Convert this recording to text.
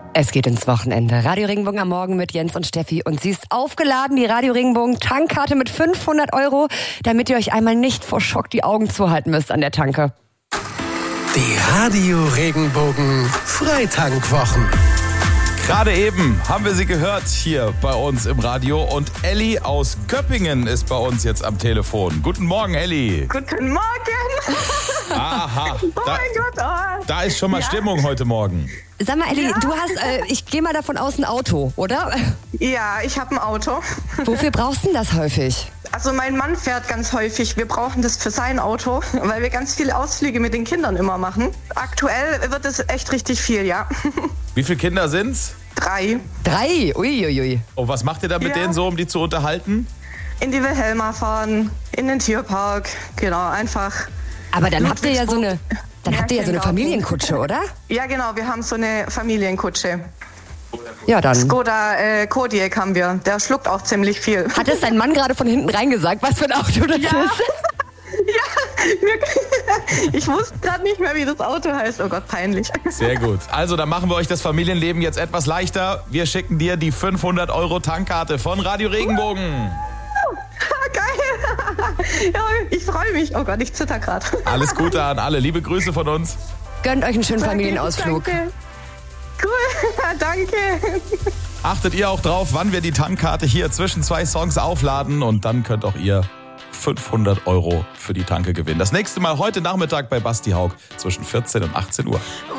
Es geht ins Wochenende. Radio Regenbogen am Morgen mit Jens und Steffi. Und sie ist aufgeladen, die Radio Regenbogen Tankkarte mit 500 €, damit ihr euch einmal nicht vor Schock die Augen zuhalten müsst an der Tanke. Die Radio Regenbogen Freitankwwochen. Gerade eben haben wir sie gehört hier bei uns im Radio und Elli aus Göppingen ist bei uns jetzt am Telefon. Guten Morgen, Elli. Guten Morgen. Aha, Oh mein Gott. Oh. da ist schon mal Stimmung heute Morgen. Sag mal, Elli, du hast, ich gehe mal davon aus, ein Auto, oder? Ja, ich habe ein Auto. Wofür brauchst du denn das häufig? Also mein Mann fährt ganz häufig. Wir brauchen das für sein Auto, weil wir ganz viele Ausflüge mit den Kindern immer machen. Aktuell wird es echt richtig viel, ja. Wie viele Kinder sind's? 3. 3? Uiuiui. Und was macht ihr da mit denen so, um die zu unterhalten? In die Wilhelma fahren, in den Tierpark, genau, einfach. Aber dann habt ihr ja so eine, Märchengarten. Familienkutsche, oder? Ja, genau, wir haben so eine Familienkutsche. Ja, dann. Skoda Kodiaq haben wir. Der schluckt auch ziemlich viel. Hat es dein Mann gerade von hinten reingesagt, was für ein Auto das ist? Ja, ich wusste gerade nicht mehr, wie das Auto heißt. Oh Gott, peinlich. Sehr gut. Also, dann machen wir euch das Familienleben jetzt etwas leichter. Wir schicken dir die 500 € Tankkarte von Radio Regenbogen. Geil. Ja, ich freue mich. Oh Gott, ich zitter gerade. Alles Gute an alle. Liebe Grüße von uns. Gönnt euch einen schönen Familienausflug. Danke. Cool, danke. Achtet ihr auch drauf, wann wir die Tankkarte hier zwischen 2 Songs aufladen und dann könnt auch ihr 500 € für die Tanke gewinnen. Das nächste Mal heute Nachmittag bei Basti Haug zwischen 14 und 18 Uhr.